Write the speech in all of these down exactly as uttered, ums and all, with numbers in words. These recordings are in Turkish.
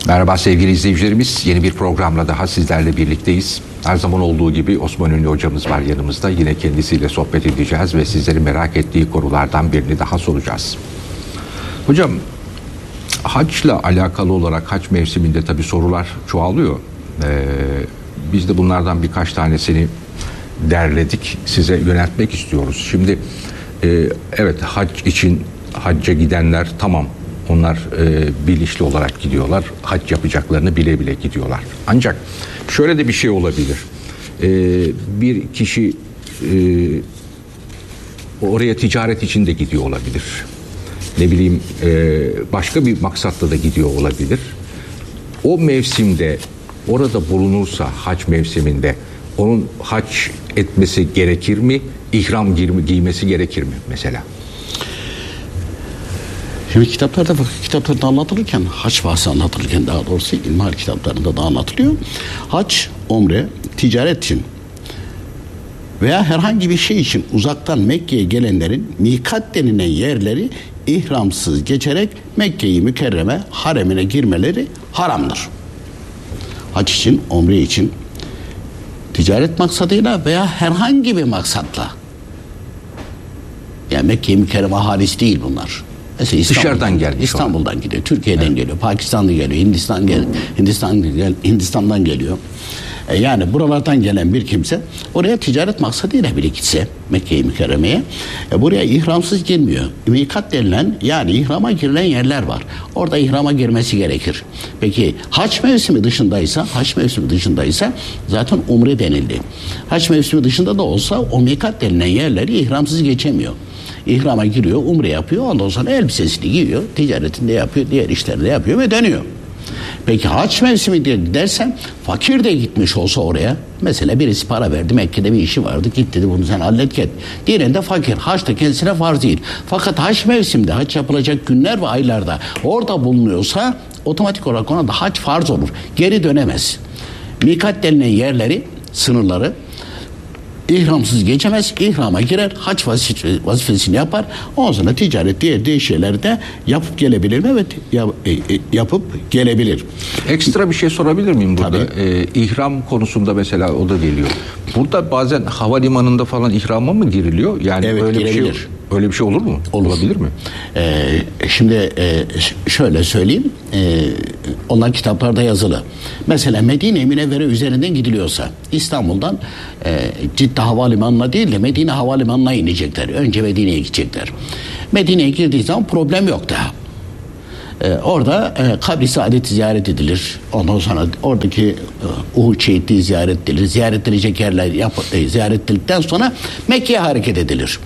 Merhaba sevgili izleyicilerimiz. Yeni bir programla daha sizlerle birlikteyiz. Her zaman olduğu gibi Osman Ünlü hocamız var yanımızda. Yine kendisiyle sohbet edeceğiz ve sizlerin merak ettiği konulardan birini daha soracağız. Hocam, haçla alakalı olarak haç mevsiminde tabii sorular çoğalıyor. Ee, biz de bunlardan birkaç tanesini derledik. Size yöneltmek istiyoruz. Şimdi e, evet, hac için hacca gidenler tamam. Onlar e, bilinçli olarak gidiyorlar. Hac yapacaklarını bile bile gidiyorlar. Ancak şöyle de bir şey olabilir. E, bir kişi e, oraya ticaret için de gidiyor olabilir. Ne bileyim e, başka bir maksatla da gidiyor olabilir. O mevsimde orada bulunursa hac mevsiminde onun hac etmesi gerekir mi? İhram giymesi gerekir mi mesela? Şimdi kitaplarda, kitaplarda anlatılırken, hac bahsi anlatılırken daha doğrusu ilmihal kitaplarında da anlatılıyor. Hac, umre, ticaret için veya herhangi bir şey için uzaktan Mekke'ye gelenlerin mikat denilen yerleri ihramsız geçerek Mekke-i Mükerreme haremine girmeleri haramdır. Hac için, umre için, ticaret maksadıyla veya herhangi bir maksatla, yani Mekke-i Mükerreme ahalisi değil bunlar. Mesela dışarıdan gelmiş. İstanbul'dan olan. gidiyor, Türkiye'den evet. geliyor, Pakistan'dan geliyor, Hindistan gel, Hindistan gel, Hindistan'dan geliyor. E yani buralardan gelen bir kimse oraya ticaret maksadıyla bile gitse Mekke-i Mükerreme'ye e buraya ihramsız girmiyor. Mikat denilen, yani ihrama girilen yerler var. Orada ihrama girmesi gerekir. Peki hac mevsimi dışındaysa, hac mevsimi dışındaysa zaten umre denildi. Hac mevsimi dışında da olsa o mikat denilen yerleri ihramsız geçemiyor. İhrama giriyor, umre yapıyor, ondan sonra elbisesini giyiyor, ticaretini de yapıyor, diğer işlerini de yapıyor ve dönüyor. Peki hac mevsimi diye dersen, fakir de gitmiş olsa oraya, mesela birisi para verdi, Mekke'de bir işi vardı, git dedi bunu sen hallet git. Diğerinde fakir, hac da kendisine farz değil. Fakat hac mevsiminde, hac yapılacak günler ve aylarda orada bulunuyorsa, otomatik olarak ona da hac farz olur. Geri dönemez. Mikat denilen yerleri, sınırları, İhramsız geçemez, ihrama girer, hac vazifesini yapar. Ondan sonra ticaret diğer diğer şeyleri de yapıp gelebilir mi? Evet, yapıp gelebilir. Ekstra bir şey sorabilir miyim burada? Ee, ihram konusunda mesela o da geliyor. Burada bazen havalimanında falan ihrama mı giriliyor? Yani evet, öyle bir şey, öyle bir şey olur mu? Olur. Olabilir mi? Ee, şimdi e, şöyle söyleyeyim. E, onlar kitaplarda yazılı. Mesela Medine-i Münevvere üzerinden gidiliyorsa İstanbul'dan e, Cidde Havalimanı'na değil de Medine Havalimanı'na inecekler. Önce Medine'ye gidecekler. Medine'ye girdiği zaman problem yok daha. Ee, orada e, kabri saadeti ziyaret edilir. Ondan sonra oradaki e, Uhud şehitliği ziyaret edilir. Ziyaret edilecek yerler yap, e, ziyaret edildikten sonra Mekke'ye hareket edilir.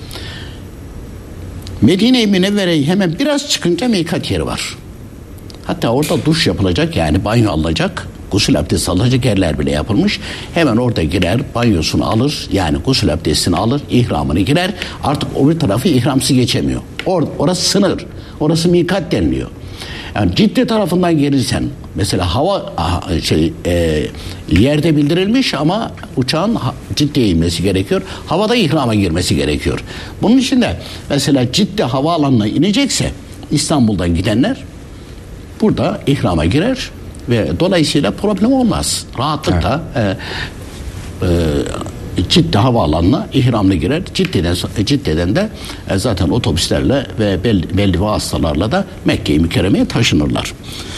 Medine-i Münevvere'yi hemen biraz çıkınca mikat yeri var. Hatta orada duş yapılacak, yani banyo alınacak, gusül abdesti alacak yerler bile yapılmış. Hemen orada girer, banyosunu alır, yani gusül abdestini alır, ihramını girer. Artık o bir tarafı ihramsız geçemiyor. Or, orası sınır, orası mikat deniliyor. Yani Cidde tarafından gelirsen, mesela hava şey e, yerde bildirilmiş ama uçağın Cidde'ye inmesi gerekiyor. Havada ihrama girmesi gerekiyor. Bunun için de mesela Cidde havaalanına inecekse İstanbul'dan gidenler burada ihrama girer ve dolayısıyla problem olmaz. Rahatlıkla evet. e, e, Cidde havaalanına ihramla girer. Cidde'den, Cidde'den de e, zaten otobüslerle ve belli, belli vasıtalarla da Mekke-i Mükerreme'ye taşınırlar.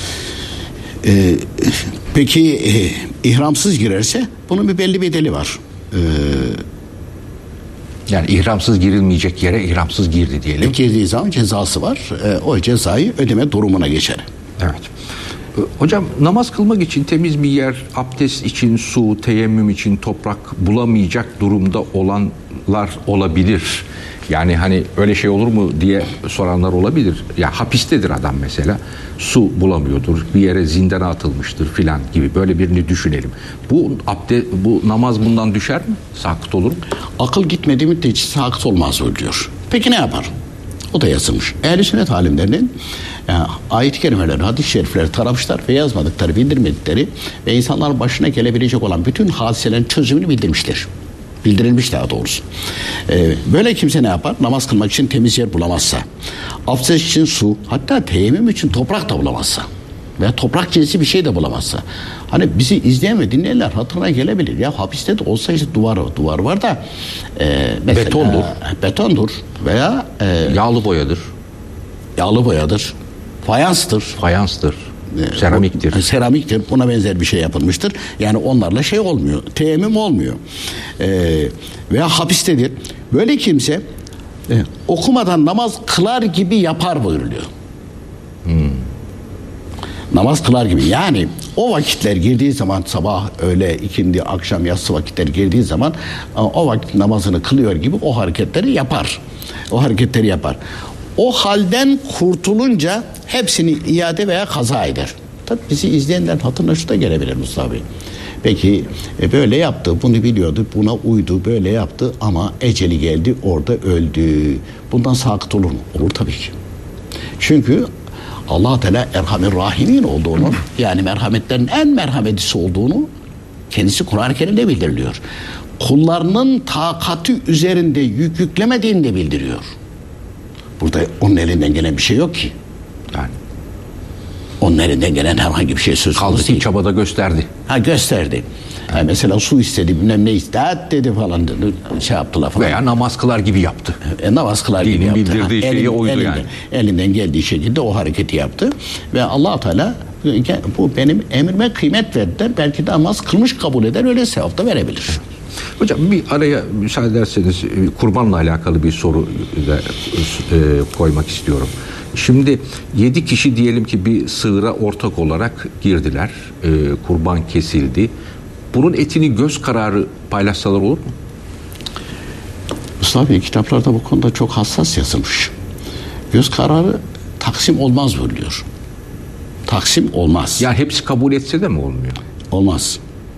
E, peki e, ihramsız girerse bunun bir belli bedeli var. E, yani ihramsız girilmeyecek yere ihramsız girdi diyelim. Girdiği zaman cezası var. E, o cezayı ödeme durumuna geçer. Evet. Hocam, namaz kılmak için temiz bir yer, abdest için su, teyemmüm için toprak bulamayacak durumda olanlar olabilir. Yani hani öyle şey olur mu diye soranlar olabilir. Ya hapistedir adam mesela, su bulamıyordur, bir yere zindana atılmıştır filan gibi, böyle birini düşünelim. Bu abdest, bu namaz bundan düşer mi? Sakıt olur mu? Akıl gitmediği müddetçe sakıt olmaz oluyor. Peki ne yapar? O da yazılmış. Ehl-i sünnet alimlerinin yani, ayet-i kerimeleri, hadis-i şerifleri taramışlar ve yazmadıkları, bildirmedikleri ve insanların başına gelebilecek olan bütün hadiselerin çözümünü bildirmişler. Bildirilmiş daha doğrusu. Ee, böyle kimse ne yapar? Namaz kılmak için temiz yer bulamazsa, abdest için su, hatta teyemmüm için toprak da bulamazsa, veya toprak cinsi bir şey de bulamazsa. Hani bizi izleyen ve dinleyenler hatırına gelebilir. Ya hapiste de olsa işte duvar duvar var da e, mesela, betondur. Betondur veya e, Yağlı boyadır. yağlı boyadır, fayanstır. Fayanstır. Seramiktir. Bu, seramiktir. Buna benzer bir şey yapılmıştır. Yani onlarla şey olmuyor. Teyemmüm olmuyor. E, veya hapistedir. Böyle kimse e, okumadan namaz kılar gibi yapar buyuruluyor. Hmm. Namaz kılar gibi. Yani o vakitler girdiği zaman sabah, öğle, ikindi, akşam, yatsı vakitler girdiği zaman o vakit namazını kılıyor gibi o hareketleri yapar. O hareketleri yapar. O halden kurtulunca hepsini iade veya kaza eder. Tabii bizi izleyenlerin hatırına şu da gelebilir Mustafa Bey. Peki e, böyle yaptı, bunu biliyordu, buna uydu, böyle yaptı ama eceli geldi, orada öldü. Bundan sakıt olur mu? Olur tabii ki. Çünkü Allah Teala Erhamir Rahimin olduğunu, yani merhametlerin en merhametlisi olduğunu kendisi Kur'an-ı Kerim'de bildiriliyor. Kullarının takati üzerinde yük yüklemediğini de bildiriyor. Burada onun elinden gelen bir şey yok ki. Yani onun elinden gelen herhangi bir şey söz konusu kaldı değil. ki çabada gösterdi. Ha gösterdi. Yani mesela su istedi, bilmem ne istedi dedi falan dedi, şey yaptılar falan. Veya namaz kılar gibi yaptı. E, namaz kılar gibi Dinin yaptı. bildirdiği Ha, şeye elin- uydu elinden, yani. Elinden geldiği şekilde o hareketi yaptı. Ve Allah Teala bu benim emrime kıymet verdiler. Belki de namaz kılmış kabul eder, öyle sevap da verebilir. Hocam bir araya müsaade ederseniz kurbanla alakalı bir soru da e, koymak istiyorum. Şimdi yedi kişi diyelim ki bir sığıra ortak olarak girdiler. E, kurban kesildi. Bunun etini göz kararı paylaşsalar olur mu? Mustafa Bey kitaplarda bu konuda çok hassas yazılmış. Göz kararı taksim olmaz buyuruyor. Taksim olmaz. Ya hepsi kabul etse de mi olmuyor? Olmaz.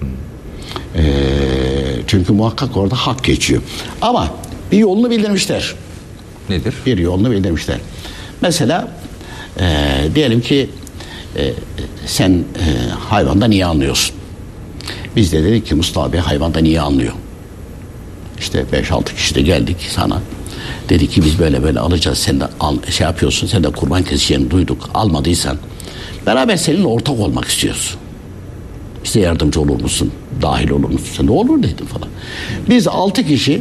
Ee, çünkü muhakkak orada hak geçiyor. Ama bir yolunu bildirmişler. Nedir? Bir yolunu bildirmişler. Mesela e, diyelim ki e, sen e, hayvandan iyi anlıyorsun. Biz de dedik ki Mustafa Bey hayvandan iyi anlıyor. İşte beş altı kişi de geldik sana. Dedik ki biz böyle böyle alacağız. Sen de al, şey yapıyorsun. Sen de kurban keseceğini duyduk. Almadıysan beraber seninle ortak olmak istiyoruz. İşte yardımcı olur musun? Dahil olur musun? Sen de olur dedim falan. Biz altı kişi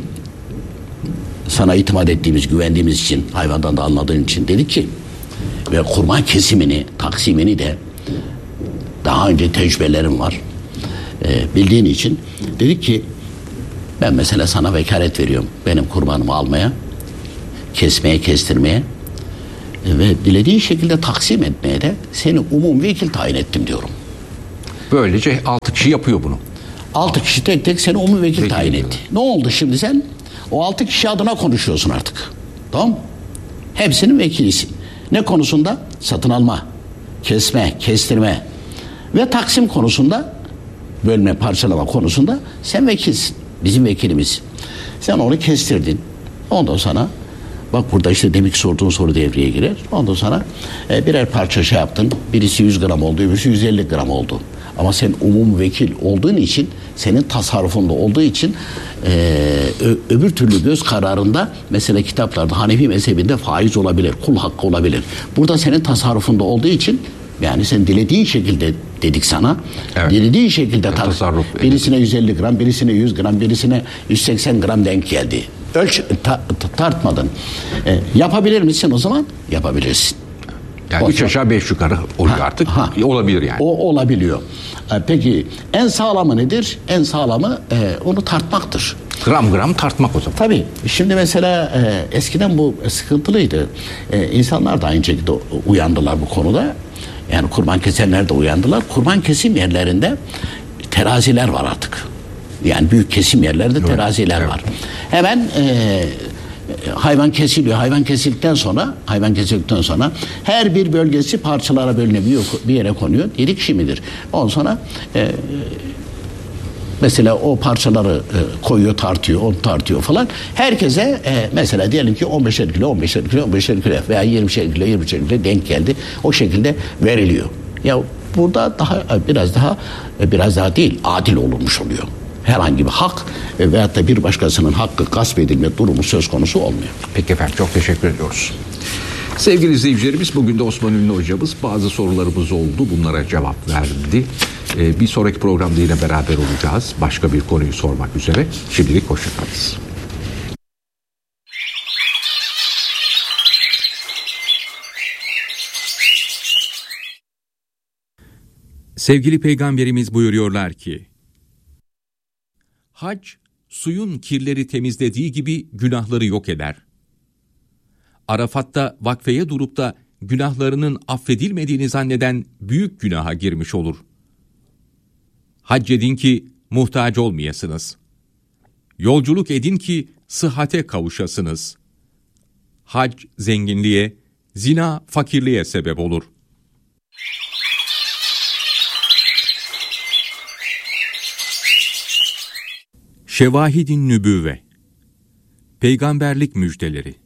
sana itimat ettiğimiz, güvendiğimiz için, hayvandan da anladığın için dedik ki ve kurban kesimini, taksimini de daha önce tecrübelerim var. Ee, bildiğin için dedik ki ben mesela sana vekalet veriyorum. Benim kurbanımı almaya, kesmeye, kestirmeye ve dilediğin şekilde taksim etmeye de seni umum vekil tayin ettim diyorum. Böylece altı kişi yapıyor bunu. Altı kişi tek tek seni umum vekil Vekil tayin diyor. etti. Ne oldu şimdi sen? O altı kişi adına konuşuyorsun artık. Tamam mı? Hepsinin vekilisin. Ne konusunda? Satın alma, kesme, kestirme ve taksim konusunda, bölme, parçalama konusunda sen vekilsin. Bizim vekilimiz. Sen onu kestirdin. Ondan sonra bak burada işte demek ki sorduğun soru devreye girer. Ondan sonra e, birer parça şey yaptın. Birisi yüz gram oldu, öbürsü yüz elli gram oldu. Ama sen umum vekil olduğun için, senin tasarrufunda olduğu için e, ö, öbür türlü göz kararında mesela kitaplarda Hanefi mezhebinde faiz olabilir, kul hakkı olabilir. Burada senin tasarrufunda olduğu için yani sen dilediğin şekilde dedik sana. Evet. Dilediğin şekilde tar- tasarruf birisine yüz elli gram, birisine yüz gram, birisine yüz seksen gram denk geldi. Ölç ta- ta- tartmadın. E, yapabilir misin o zaman? Yapabilirsin. Yani O- üç aşağı beş yukarı oluyor Ha, artık. ha. Olabilir yani. O olabiliyor. E, peki en sağlamı nedir? En sağlamı e, onu tartmaktır. Gram gram tartmak o zaman. Tabii. Şimdi mesela e, eskiden bu sıkıntılıydı. E, insanlar da aynı şekilde uyandılar bu konuda. Yani kurban kesenler de uyandılar. Kurban kesim yerlerinde teraziler var artık. Yani büyük kesim yerlerinde Evet, teraziler evet. var. Hemen e, hayvan kesiliyor. Hayvan kesildikten sonra, hayvan kesildikten sonra her bir bölgesi parçalara bölünebiliyor, bir yere konuyor. Yedi kişi midir? Ondan sonra e, mesela o parçaları e, koyuyor, tartıyor, onu tartıyor falan. Herkese e, mesela diyelim ki on beşer kilo, on beşer kilo, on beşer kilo veya yirmişer kilo, yirmişer kilo denk geldi. O şekilde veriliyor. Ya burada daha biraz daha biraz daha değil, adil olunmuş oluyor. Herhangi bir hak e, veyahut da bir başkasının hakkı gasp edilme durumu söz konusu olmuyor. Peki efendim, çok teşekkür ediyoruz. Sevgili izleyicilerimiz, bugün de Osman Ünlü hocamız bazı sorularımız oldu. Bunlara cevap verdi. Ee, bir sonraki programda yine beraber olacağız. Başka bir konuyu sormak üzere. Şimdilik hoşçakalınız. Sevgili Peygamberimiz buyuruyorlar ki, hac, suyun kirleri temizlediği gibi günahları yok eder. Arafat'ta vakfeye durup da günahlarının affedilmediğini zanneden büyük günaha girmiş olur. Hac edin ki muhtaç olmayasınız. Yolculuk edin ki sıhhate kavuşasınız. Hac zenginliğe, zina fakirliğe sebep olur. Şevahid-i Nübüvve, Peygamberlik müjdeleri.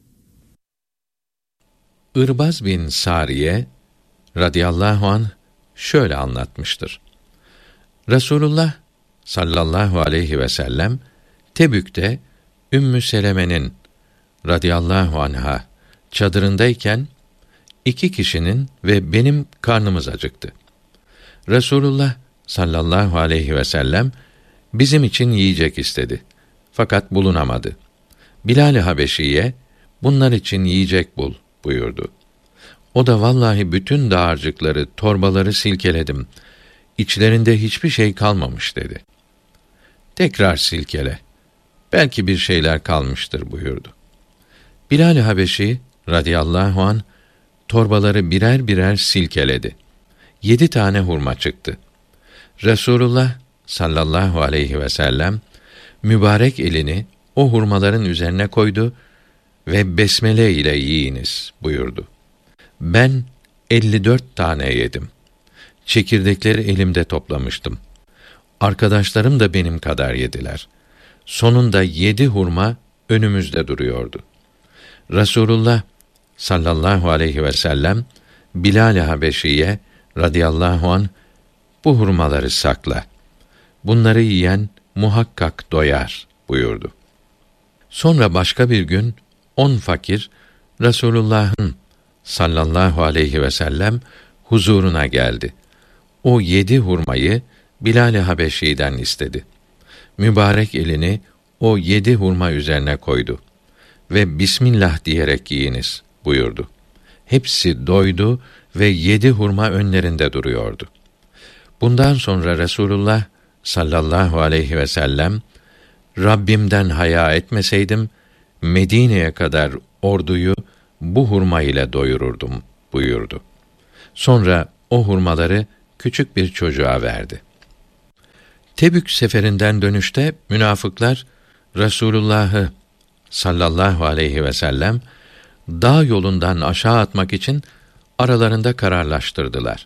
İrbaz bin Sariye radıyallahu anh şöyle anlatmıştır. Resulullah sallallahu aleyhi ve sellem Tebük'te Ümmü Seleme'nin radıyallahu anha çadırındayken iki kişinin ve benim karnımız acıktı. Resulullah sallallahu aleyhi ve sellem bizim için yiyecek istedi. Fakat bulunamadı. Bilal-i Habeşi'ye bunlar için yiyecek bul buyurdu. O da vallahi bütün dağarcıkları, torbaları silkeledim. İçlerinde hiçbir şey kalmamış dedi. Tekrar silkele. Belki bir şeyler kalmıştır buyurdu. Bilal-i Habeşi radıyallahu anh torbaları birer birer silkeledi. Yedi tane hurma çıktı. Resulullah sallallahu aleyhi ve sellem mübarek elini o hurmaların üzerine koydu ve besmele ile yiyiniz buyurdu. Ben elli dört tane yedim. Çekirdekleri elimde toplamıştım. Arkadaşlarım da benim kadar yediler. Sonunda yedi hurma önümüzde duruyordu. Resulullah sallallahu aleyhi ve sellem Bilal-i Habeşi'ye radıyallahu anh bu hurmaları sakla. Bunları yiyen muhakkak doyar buyurdu. Sonra başka bir gün on fakir Resulullah'ın sallallahu aleyhi ve sellem huzuruna geldi. O yedi hurmayı Bilal-i Habeşi'den istedi. Mübarek elini o yedi hurma üzerine koydu ve Bismillah diyerek yiyiniz buyurdu. Hepsi doydu ve yedi hurma önlerinde duruyordu. Bundan sonra Resulullah sallallahu aleyhi ve sellem, Rabbimden haya etmeseydim, Medine'ye kadar orduyu bu hurma ile doyururdum buyurdu. Sonra o hurmaları küçük bir çocuğa verdi. Tebük seferinden dönüşte münafıklar Resulullah'ı sallallahu aleyhi ve sellem dağ yolundan aşağı atmak için aralarında kararlaştırdılar.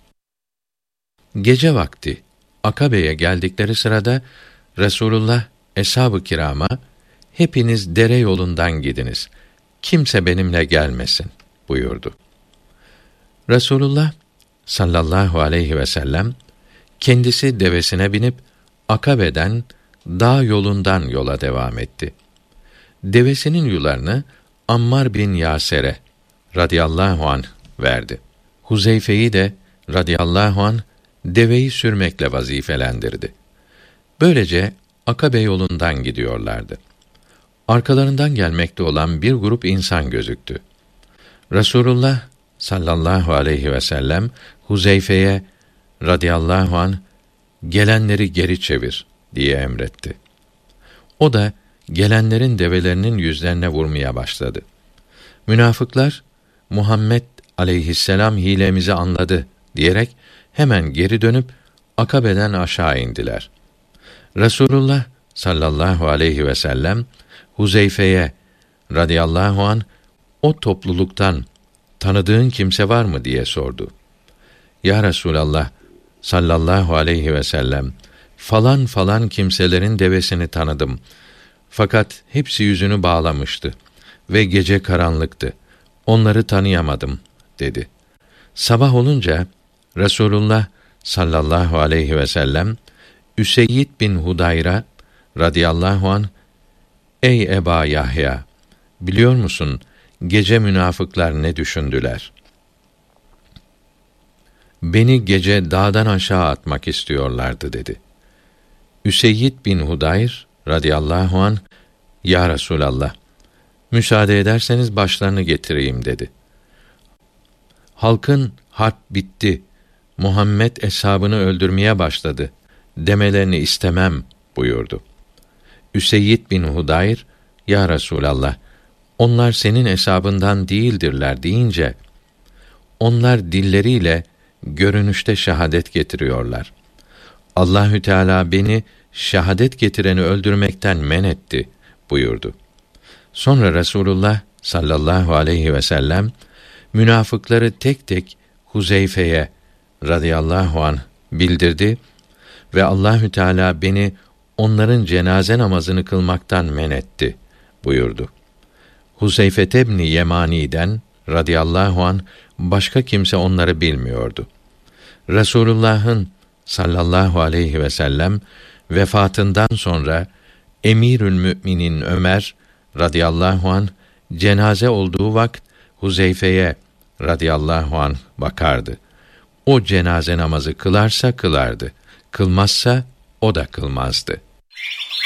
Gece vakti Akabe'ye geldikleri sırada Resulullah eshab-ı kirama hepiniz dere yolundan gidiniz. Kimse benimle gelmesin buyurdu. Resulullah sallallahu aleyhi ve sellem kendisi devesine binip Akabe'den dağ yolundan yola devam etti. Devesinin yularını Ammar bin Yaser'e radıyallahu anh verdi. Huzeyfe'yi de radıyallahu anh deveyi sürmekle vazifelendirdi. Böylece Akabe yolundan gidiyorlardı. Arkalarından gelmekte olan bir grup insan gözüktü. Resulullah sallallahu aleyhi ve sellem Huzeyfe'ye radıyallahu anh gelenleri geri çevir diye emretti. O da gelenlerin develerinin yüzlerine vurmaya başladı. Münafıklar Muhammed aleyhisselam hilemizi anladı diyerek hemen geri dönüp Akabe'den aşağı indiler. Resulullah sallallahu aleyhi ve sellem Huzeyfe'ye radıyallahu anh o topluluktan tanıdığın kimse var mı diye sordu. Ya Resulallah sallallahu aleyhi ve sellem falan falan kimselerin devesini tanıdım. Fakat hepsi yüzünü bağlamıştı ve gece karanlıktı. Onları tanıyamadım dedi. Sabah olunca Resulullah sallallahu aleyhi ve sellem Üseyyid bin Hudayra radıyallahu anh, ey Eba Yahya, biliyor musun gece münafıklar ne düşündüler? Beni gece dağdan aşağı atmak istiyorlardı dedi. Üseyyid bin Hudayr radıyallahu anh, ya Resulallah, müsaade ederseniz başlarını getireyim dedi. Halkın harp bitti, Muhammed eshabını öldürmeye başladı demelerini istemem buyurdu. Üseyyid bin Hudayr, ya Resulallah, onlar senin hesabından değildirler deyince, onlar dilleriyle görünüşte şehadet getiriyorlar. Allahü Teala beni şehadet getireni öldürmekten men etti buyurdu. Sonra Resulullah sallallahu aleyhi ve sellem münafıkları tek tek Huzeyfe'ye radıyallahu anh bildirdi ve Allahü Teala beni onların cenaze namazını kılmaktan men etti buyurdu. Huzeyfe ibn Yemani'den radıyallahu anh başka kimse onları bilmiyordu. Resulullah'ın sallallahu aleyhi ve sellem vefatından sonra Emirül Müminin Ömer radıyallahu anh cenaze olduğu vakit Huzeyfe'ye radıyallahu anh bakardı. O cenaze namazı kılarsa kılardı, kılmazsa o da kılmazdı.